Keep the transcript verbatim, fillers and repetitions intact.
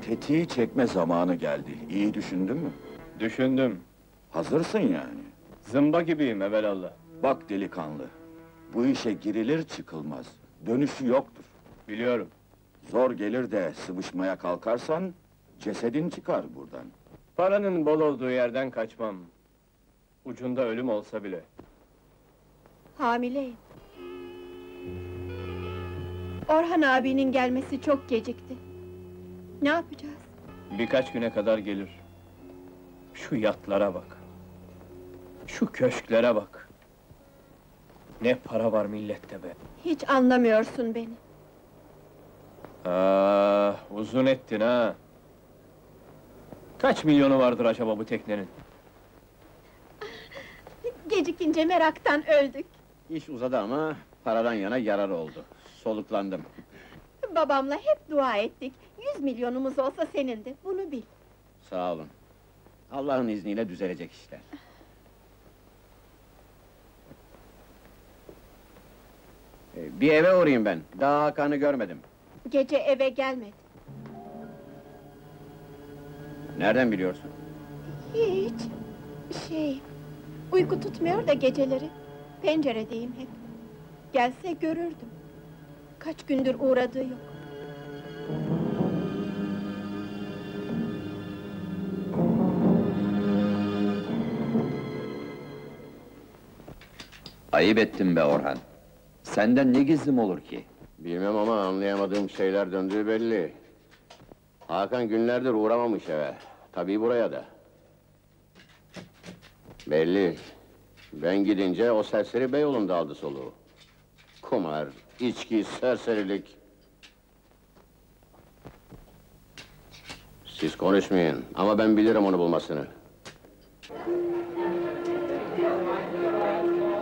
Tetiği çekme zamanı geldi. İyi düşündün mü? Düşündüm. Hazırsın yani. Zımba gibiyim evelallah. Bak delikanlı, bu işe girilir çıkılmaz. Dönüşü yoktur. Biliyorum. Zor gelir de sıvışmaya kalkarsan, cesedin çıkar buradan. Paranın bol olduğu yerden kaçmam. Ucunda ölüm olsa bile. Hamileyim. Orhan abinin gelmesi çok gecikti. Ne yapacağız? Birkaç güne kadar gelir. Şu yatlara bak. Şu köşklere bak. Ne para var millette be! Hiç anlamıyorsun beni. Ah, uzun ettin ha! Kaç milyonu vardır acaba bu teknenin? Gecikince meraktan öldük. İş uzadı ama paradan yana yarar oldu. Soluklandım. Babamla hep dua ettik. Yüz milyonumuz olsa senindi, bunu bil. Sağ olun. Allah'ın izniyle düzelecek işler. Ee, Bir eve uğrayayım ben. Daha Hakan'ı görmedim. Gece eve gelmedi. Nereden biliyorsun? Hiç. Şey... Uyku tutmuyor da geceleri. Penceredeyim hep. Gelse görürdüm. Kaç gündür uğradığı yok. Ayıp ettin be Orhan. Senden ne gizlim olur ki? Bilmem ama anlayamadığım şeyler döndüğü belli. Hakan günlerdir uğramamış eve. Tabii buraya da. Belli. Ben gidince o serseri Beyoğlu'nda aldı soluğu. Kumar, içki, serserilik. Siz konuşmayın ama ben bilirim onu bulmasını.